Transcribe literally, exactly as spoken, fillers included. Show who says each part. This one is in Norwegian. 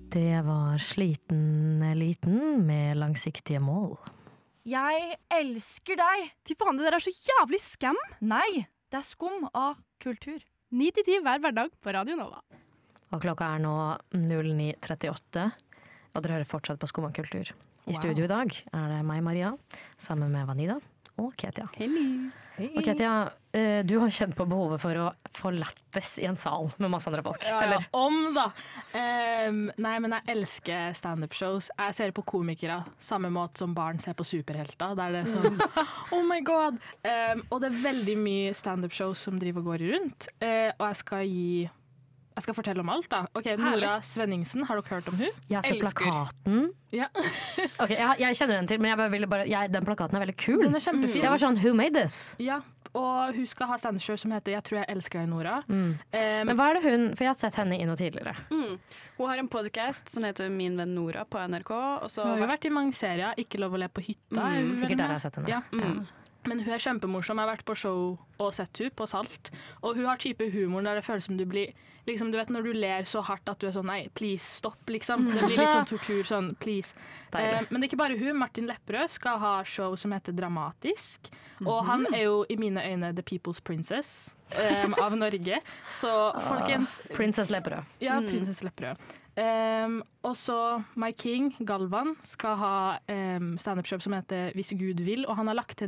Speaker 1: Det var Sliten liten med langsiktige mål.
Speaker 2: Jeg elsker deg!
Speaker 3: Fy faen, det der er så jævlig skam!
Speaker 2: Nei, det er skum av kultur.
Speaker 3: ni til ti hver hverdag på Radio Nova.
Speaker 1: Og klokka er nå null ni trettiåtte, og dere hører fortsatt på Skum av kultur. I
Speaker 3: Wow.
Speaker 1: studio i dag er det meg, Maria, sammen med Vanida og Ketia.
Speaker 3: Hello.
Speaker 1: Og Ketia, eh, du har kjent på behovet for å få lettes i en sal med masse andre folk,
Speaker 4: Ja, ja.
Speaker 1: eller?
Speaker 4: Om da. Ehm, nei, men jeg elsker stand-up-shows. Jeg ser på komikere samme måte som barn ser på superhelter. Der det er sånn, oh my god. Ehm, og det er veldig mye stand-up-shows som driver og går rundt. Eh, og jeg skal gi Jeg skal fortelle om alt, da. Ok, Nora Svenningsen, har dere hørt om hun?
Speaker 1: Jeg har sett
Speaker 4: Elsker.
Speaker 1: plakaten.
Speaker 4: Ja.
Speaker 1: Ok, jeg, jeg kjenner den til, men jeg bare ville bare, jeg, den plakaten er veldig kul.
Speaker 4: Den er kjempefin.
Speaker 1: Jeg var sånn, who made this?
Speaker 4: Ja, og hun skal ha stand-up-show som heter Jeg tror jeg elsker deg, Nora. Ehm,
Speaker 1: Men hva er det hun, for jeg har sett henne i noe tidligere.
Speaker 5: Mm. Hun har en podcast som heter Min venn Nora på N R K. Og så
Speaker 4: hun har jo vært i mange serier. Ikke lov å le på hytta. er hun vel
Speaker 1: Sikkert der
Speaker 4: med?
Speaker 1: jeg har sett henne.
Speaker 4: Ja.
Speaker 5: Mm.
Speaker 4: Men hun er kjempemorsom. Jeg har vært på show og sett hun på Salt. Og hun har type humor der det føles som du blir liksom, du vet når du ler så hardt at du er sånn nei, please, stopp, liksom. Det blir litt sånn tortur, sånn please. Eh, men det er ikke bare hun. Martin Lepperød skal ha show som heter Dramatisk. Og han er jo i mine øyne The People's Princess eh, av Norge. Så folkens
Speaker 1: Princess Lepperød.
Speaker 4: Ja, Prinsesse Lepperød. Um, og så My King, Galvan, skal ha um, stand-up-show som heter Hvis Gud vil, og han har lagt til